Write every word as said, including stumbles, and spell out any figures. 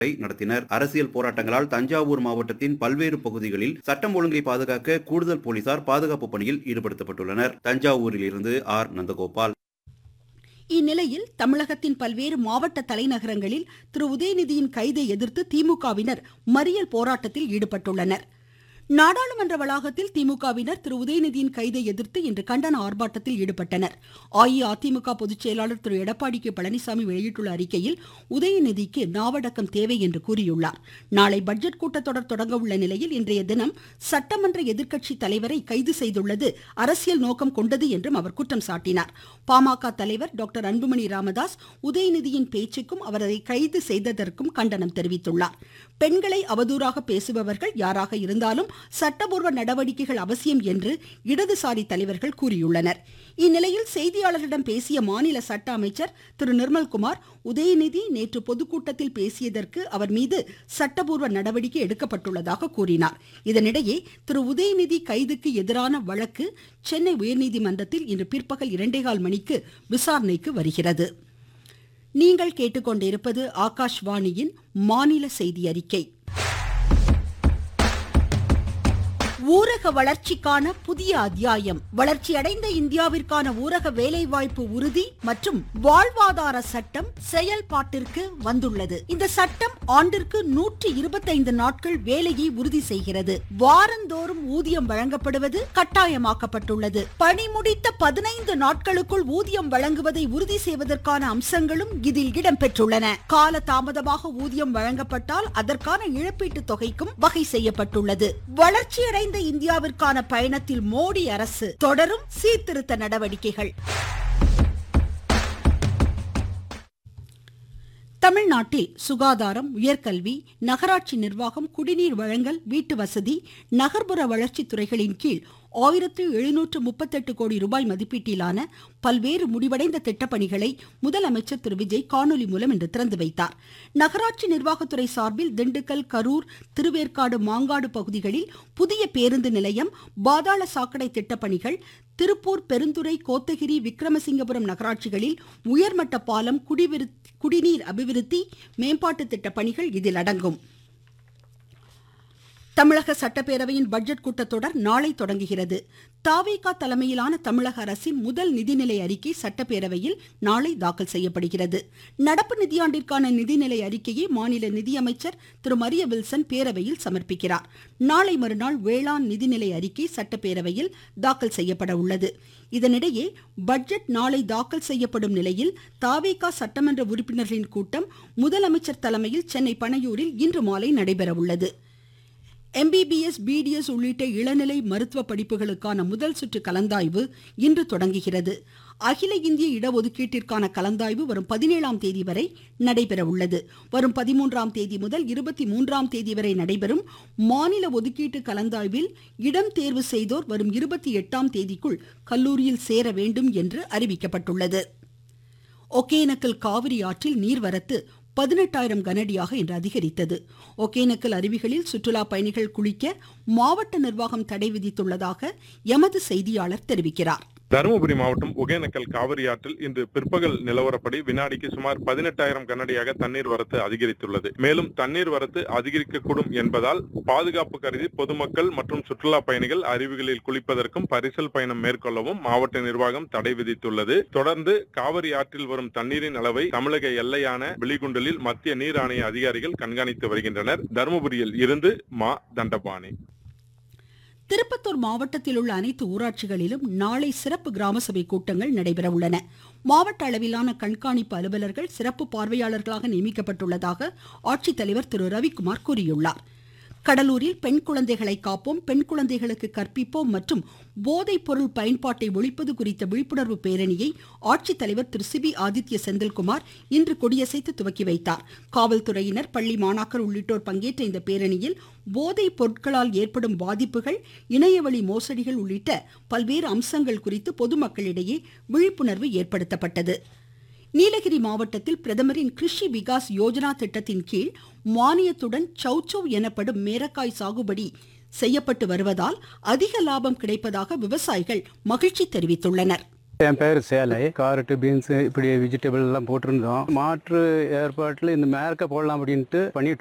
நடத்தினர். அரசியல் போராட்டங்களால் தஞ்சாவூர் மாவட்டத்தின் பல்வேறு பகுதிகளில் சட்டம் ஒழுங்கை பாதுகாக்க கூடுதல் போலீசார் பாதுகாப்பு பணியில் ஈடுபடுத்தப்பட்டுள்ளனர். தஞ்சாவூரில் இருந்து ஆர் நந்தகோபால். இந்நிலையில் தமிழகத்தின் பல்வேறு மாவட்ட தலைநகரங்களில் திரு உதயநிதியின் கைதை எதிர்த்து திமுகவினர் மறியல் போராட்டத்தில் ஈடுபட்டுள்ளனர். நாடாளுமன்ற வளாகத்தில் திமுகவினர் திரு உதயநிதியின் கைதை எதிர்த்து இன்று கண்டன ஆர்ப்பாட்டத்தில் ஈடுபட்டனர். அஇஅதிமுக பொதுச் செயலாளர் திரு எடப்பாடி கே பழனிசாமி வெளியிட்டுள்ள அறிக்கையில் உதயநிதிக்கு நாவடக்கம் தேவை என்று கூறியுள்ளார். நாளை பட்ஜெட் கூட்டத்தொடர் தொடங்க உள்ள நிலையில் இன்றைய தினம் சட்டமன்ற எதிர்க்கட்சி தலைவரை கைது செய்துள்ளது அரசியல் நோக்கம் கொண்டது என்றும் அவர் குற்றம் சாட்டினார். பாமக தலைவர் டாக்டர் அன்புமணி ராமதாஸ் உதயநிதியின் பேச்சுக்கும் அவரை கைது செய்ததற்கும் கண்டனம் தெரிவித்துள்ளார். பெண்களை அவதூறாக பேசுபவர்கள் யாராக இருந்தாலும் சட்டபூர்வ நடவடிக்கைகள் அவசியம் என்று இடதுசாரி தலைவர்கள் கூறியுள்ளனர். இந்நிலையில் செய்தியாளர்களிடம் பேசிய மாநில சட்ட அமைச்சர் திரு நிர்மல்குமார் உதயநிதி நேற்று பொதுக்கூட்டத்தில் பேசியதற்கு அவர் மீது சட்டபூர்வ நடவடிக்கை எடுக்கப்பட்டுள்ளதாக கூறினார். இதனிடையே திரு உதயநிதி கைதுக்கு எதிரான வழக்கு சென்னை உயர்நீதிமன்றத்தில் இன்று பிற்பகல் இரண்டேகால் மணிக்கு விசாரணைக்கு வருகிறது. நீங்கள் கேட்டுக்கொண்டிருப்பது ஆகாஷ்வாணியின் மாநில செய்தி அறிக்கை. ஊரக வளர்ச்சிக்கான புதிய அத்தியாயம். வளர்ச்சியடைந்த இந்தியாவிற்கான ஊரக வேலைவாய்ப்பு உறுதி மற்றும் வாழ்வாதார சட்டம் செயல்பாட்டிற்கு வந்துள்ளது. இந்த சட்டம் ஆண்டிற்கு நூற்றி இருபத்தைந்து நாட்கள் வேலையை உறுதி செய்கிறது. வாரந்தோறும் ஊதியம் வழங்கப்படுவது கட்டாயமாக்கப்பட்டுள்ளது. பணி முடித்த பதினைந்து நாட்களுக்குள் ஊதியம் வழங்குவதை உறுதி செய்வதற்கான அம்சங்களும் இதில் இடம்பெற்றுள்ளன. கால தாமதமாக ஊதியம் வழங்கப்பட்டால் அதற்கான இழப்பீட்டு தொகைக்கும் வகை செய்யப்பட்டுள்ளது. வளர்ச்சியடைந்த இந்தியாவிற்கான பயணத்தில் மோடி அரசு தொடரும் சீர்திருத்த நடவடிக்கைகள். தமிழ்நாட்டில் சுகாதாரம், உயர்கல்வி, நகராட்சி நிர்வாகம், குடிநீர் வழங்கல், வீட்டு வசதி, நகர்ப்புற வளர்ச்சி துறைகளின் கீழ் ஆயிரத்து எழுநூற்று முப்பத்தெட்டு கோடி ரூபாய் மதிப்பீட்டிலான பல்வேறு முடிவடைந்த திட்டப்பணிகளை முதலமைச்சர் திரு விஜய் காணொலி மூலம் இன்று திறந்து வைத்தார். நகராட்சி நிர்வாகத்துறை சார்பில் திண்டுக்கல், கரூர், திருவேற்காடு, மாங்காடு பகுதிகளில் புதிய பேருந்து நிலையம், பாதாள சாக்கடை திட்டப்பணிகள், திருப்பூர், பெருந்துறை, கோத்தகிரி, விக்ரமசிங்கபுரம் நகராட்சிகளில் உயர்மட்ட பாலம், குடிநீர் அபிவிருத்தி, மேம்பாட்டு திட்டப்பணிகள் இதில் அடங்கும். தமிழக சட்டப்பேரவையின் பட்ஜெட் கூட்டத்தொடர் நாளை தொடங்குகிறது. தாவேகா தலைமையிலான தமிழக அரசின் முதல் நிதிநிலை அறிக்கை சட்டப்பேரவையில் நாளை தாக்கல் செய்யப்படுகிறது. நடப்பு நிதியாண்டிற்கான நிதிநிலை அறிக்கையை மாநில நிதியமைச்சர் திரு மரிய வில்சன் பேரவையில் சமர்ப்பிக்கிறார். நாளை மறுநாள் வேளாண் நிதிநிலை அறிக்கை சட்டப்பேரவையில் தாக்கல் செய்யப்பட உள்ளது. இதனிடையே பட்ஜெட் நாளை தாக்கல் செய்யப்படும் நிலையில் தாவேகா சட்டமன்ற உறுப்பினர்களின் கூட்டம் முதலமைச்சர் தலைமையில் சென்னை பனையூரில் இன்று மாலை நடைபெற உள்ளது. எம்பிபிஎஸ், பிடிஎஸ் உள்ளிட்ட இளநிலை மருத்துவ படிப்புகளுக்கான முதல் சுற்று கலந்தாய்வு இன்று தொடங்குகிறது. அகில இந்திய இடஒதுக்கீட்டிற்கான கலந்தாய்வு வரும் பதினேழாம் தேதி வரை நடைபெற உள்ளது. வரும் பதிமூன்றாம் தேதி முதல் இருபத்தி மூன்றாம் தேதி வரை நடைபெறும் மாநில ஒதுக்கீட்டு கலந்தாய்வில் இடம் தேர்வு செய்தோர் வரும் இருபத்தி எட்டாம் தேதிக்குள் கல்லூரியில் சேர வேண்டும் என்று அறிவிக்கப்பட்டுள்ளது. ஒகேனக்கல் காவிரி ஆற்றில் நீர்வரத்து பதினெட்டாயிரம் கனஅடியாக இன்று அதிகரித்தது. ஒகேனக்கல் அருவிகளில் சுற்றுலா பயணிகள் குளிக்க மாவட்ட நிர்வாகம் தடை விதித்துள்ளதாக எமது செய்தியாளர் தெரிவிக்கிறார். தருமபுரி மாவட்டம் ஒகேனக்கல் காவிரி ஆற்றில் இன்று பிற்பகல் நிலவரப்படி வினாடிக்கு சுமார் பதினெட்டாயிரம் கனஅடியாக தண்ணீர் வரத்து அதிகரித்துள்ளது. மேலும் தண்ணீர் வரத்து அதிகரிக்கக்கூடும் என்பதால் பாதுகாப்பு கருதி பொதுமக்கள் மற்றும் சுற்றுலா பயணிகள் அருவிகளில் குளிப்பதற்கும் பரிசல் பயணம் மேற்கொள்ளவும் மாவட்ட நிர்வாகம் தடை விதித்துள்ளது. தொடர்ந்து காவிரி ஆற்றில் வரும் தண்ணீரின் அளவை தமிழக எல்லையான வெளிகுண்டலில் மத்திய நீர் ஆணைய அதிகாரிகள் கண்காணித்து வருகின்றனர். தருமபுரியில் இருந்து மா தண்டபாணி. திருப்பத்தூர் மாவட்டத்தில் உள்ள அனைத்து ஊராட்சிகளிலும் நாளை சிறப்பு கிராம சபை கூட்டங்கள் நடைபெற உள்ளன. மாவட்ட அளவிலான கண்காணிப்பு அலுவலர்கள் சிறப்பு பார்வையாளர்களாக நியமிக்கப்பட்டுள்ளதாக ஆட்சித்தலைவர் திரு ரவிக்குமார் கூறியுள்ளார். கடலூரில் பெண் குழந்தைகளை காப்போம், பெண் குழந்தைகளுக்கு கற்பிப்போம் மற்றும் போதைப் பொருள் பயன்பாட்டை ஒழிப்பது குறித்த விழிப்புணர்வு பேரணியை ஆட்சித்தலைவர் திரு சிபி ஆதித்ய செந்தில்குமார் இன்று கொடியசைத்து துவக்கி வைத்தார். காவல்துறையினர், பள்ளி மாணாக்கர் உள்ளிட்டோர் பங்கேற்ற இந்த பேரணியில் போதைப் பொருட்களால் ஏற்படும் பாதிப்புகள், இணையவழி மோசடிகள் உள்ளிட்ட பல்வேறு அம்சங்கள் குறித்து பொதுமக்களிடையே விழிப்புணர்வு ஏற்படுத்தப்பட்டது. நீலகிரி மாவட்டத்தில் பிரதமரின் கிருஷி விகாஸ் யோஜனா திட்டத்தின் கீழ் மானியத்துடன் சௌச்சௌ எனப்படும் மேரக்காய் சாகுபடி செய்யப்பட்டு வருவதால் அதிக லாபம் கிடைப்பதாக விவசாயிகள் மகிழ்ச்சி தெரிவித்துள்ளனர். என் பேர் சேலை. காரட்டு, பீன்ஸ் இப்படி வெஜிடபிள் எல்லாம் போட்டிருந்தோம். மாற்று ஏற்பாட்டில் இந்த மேற்க போடலாம் அப்படின்ட்டு பண்ணிட்டு